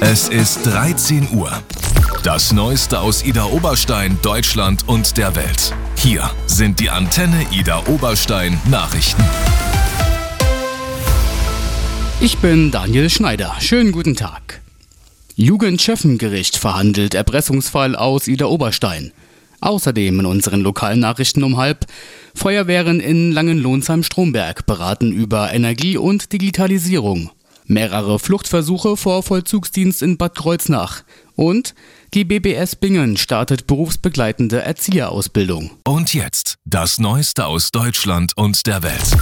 Es ist 13 Uhr. Das Neueste aus Idar-Oberstein, Deutschland und der Welt. Hier sind die Antenne Idar-Oberstein Nachrichten. Ich bin Daniel Schneider. Schönen guten Tag. Jugendschöffengericht verhandelt Erpressungsfall aus Idar-Oberstein. Außerdem in unseren lokalen Nachrichten um 12:30. Feuerwehren in Langenlonsheim-Stromberg beraten über Energie und Digitalisierung. Mehrere Fluchtversuche vor Vollzugsdienst in Bad Kreuznach. Und die BBS Bingen startet berufsbegleitende Erzieherausbildung. Und jetzt das Neueste aus Deutschland und der Welt.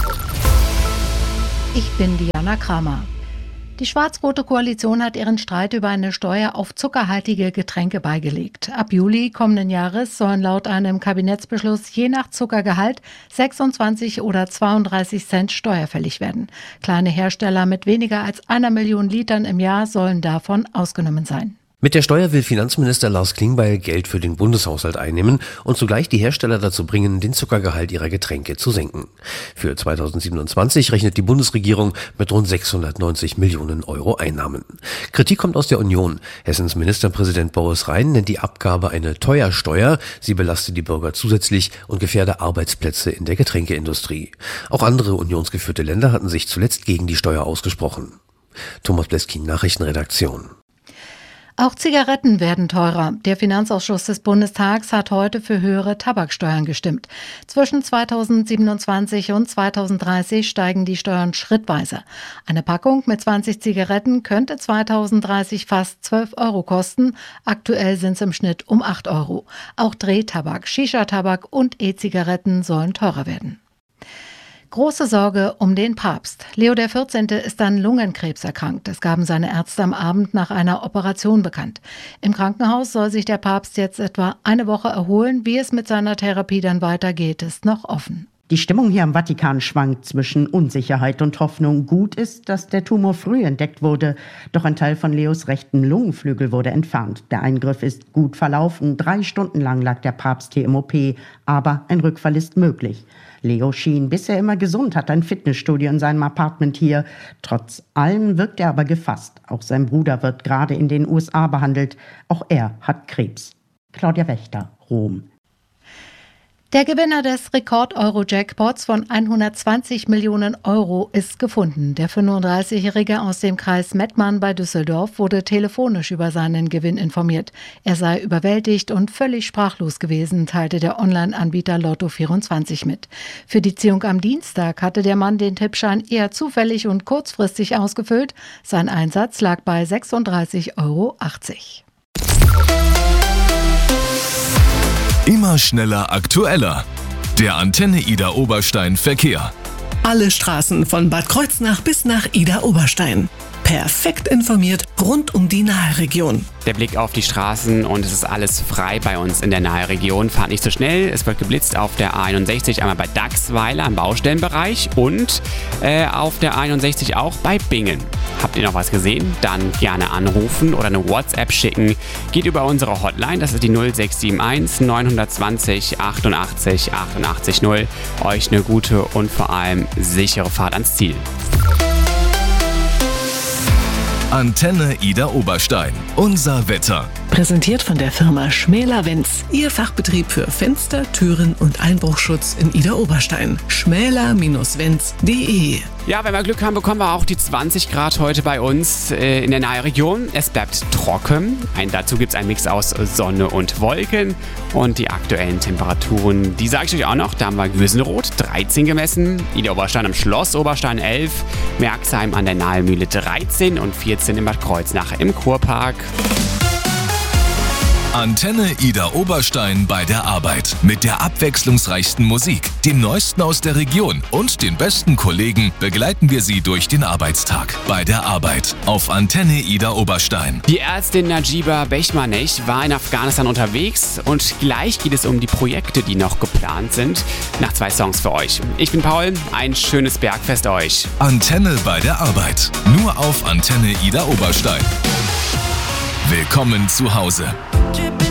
Ich bin Diana Kramer. Die schwarz-rote Koalition hat ihren Streit über eine Steuer auf zuckerhaltige Getränke beigelegt. Ab Juli kommenden Jahres sollen laut einem Kabinettsbeschluss je nach Zuckergehalt 26 oder 32 Cent steuerfällig werden. Kleine Hersteller mit weniger als 1 Million Litern im Jahr sollen davon ausgenommen sein. Mit der Steuer will Finanzminister Lars Klingbeil Geld für den Bundeshaushalt einnehmen und zugleich die Hersteller dazu bringen, den Zuckergehalt ihrer Getränke zu senken. Für 2027 rechnet die Bundesregierung mit rund 690 Millionen Euro Einnahmen. Kritik kommt aus der Union. Hessens Ministerpräsident Boris Rhein nennt die Abgabe eine Teuersteuer. Sie belaste die Bürger zusätzlich und gefährde Arbeitsplätze in der Getränkeindustrie. Auch andere unionsgeführte Länder hatten sich zuletzt gegen die Steuer ausgesprochen. Thomas Bleskin, Nachrichtenredaktion. Auch Zigaretten werden teurer. Der Finanzausschuss des Bundestags hat heute für höhere Tabaksteuern gestimmt. Zwischen 2027 und 2030 steigen die Steuern schrittweise. Eine Packung mit 20 Zigaretten könnte 2030 fast 12 Euro kosten. Aktuell sind es im Schnitt um 8 Euro. Auch Drehtabak, Shisha-Tabak und E-Zigaretten sollen teurer werden. Große Sorge um den Papst. Leo XIV. Ist an Lungenkrebs erkrankt. Das gaben seine Ärzte am Abend nach einer Operation bekannt. Im Krankenhaus soll sich der Papst jetzt etwa eine Woche erholen. Wie es mit seiner Therapie dann weitergeht, ist noch offen. Die Stimmung hier im Vatikan schwankt zwischen Unsicherheit und Hoffnung. Gut ist, dass der Tumor früh entdeckt wurde. Doch ein Teil von Leos rechten Lungenflügel wurde entfernt. Der Eingriff ist gut verlaufen. 3 Stunden lang lag der Papst hier im OP. Aber ein Rückfall ist möglich. Leo schien bisher immer gesund, hat ein Fitnessstudio in seinem Apartment hier. Trotz allem wirkt er aber gefasst. Auch sein Bruder wird gerade in den USA behandelt. Auch er hat Krebs. Claudia Wächter, Rom. Der Gewinner des Rekord-Euro-Jackpots von 120 Millionen Euro ist gefunden. Der 35-Jährige aus dem Kreis Mettmann bei Düsseldorf wurde telefonisch über seinen Gewinn informiert. Er sei überwältigt und völlig sprachlos gewesen, teilte der Online-Anbieter Lotto24 mit. Für die Ziehung am Dienstag hatte der Mann den Tippschein eher zufällig und kurzfristig ausgefüllt. Sein Einsatz lag bei 36,80 Euro. Immer schneller, aktueller. Der Antenne Idar-Oberstein Verkehr. Alle Straßen von Bad Kreuznach bis nach Idar-Oberstein. Perfekt informiert rund um die Naheregion. Der Blick auf die Straßen und es ist alles frei bei uns in der Naheregion. Fahrt nicht so schnell. Es wird geblitzt auf der A61, einmal bei Dachsweiler im Baustellenbereich und auf der A61 auch bei Bingen. Habt ihr noch was gesehen? Dann gerne anrufen oder eine WhatsApp schicken. Geht über unsere Hotline, das ist die 0671 920 88 88 0. Euch eine gute und vor allem sichere Fahrt ans Ziel. Antenne Idar-Oberstein. Unser Wetter. Präsentiert von der Firma Schmäler-Wenz. Ihr Fachbetrieb für Fenster, Türen und Einbruchschutz in Idar-Oberstein. schmäler-wenz.de. Ja, wenn wir Glück haben, bekommen wir auch die 20 Grad heute bei uns in der Naheregion. Es bleibt trocken. Dazu gibt es einen Mix aus Sonne und Wolken. Und die aktuellen Temperaturen, die sage ich euch auch noch. Da haben wir Güsenroth 13 gemessen, Idar-Oberstein am Schloss Oberstein 11, Merxheim an der Nahelmühle 13 und 14 in Bad Kreuznach im Kurpark. Antenne Idar-Oberstein bei der Arbeit. Mit der abwechslungsreichsten Musik, dem Neuesten aus der Region und den besten Kollegen begleiten wir Sie durch den Arbeitstag. Bei der Arbeit auf Antenne Idar-Oberstein. Die Ärztin Najiba Bechmanech war in Afghanistan unterwegs und gleich geht es um die Projekte, die noch geplant sind. Nach 2 Songs für euch. Ich bin Paul, ein schönes Bergfest euch. Antenne bei der Arbeit. Nur auf Antenne Idar-Oberstein. Willkommen zu Hause.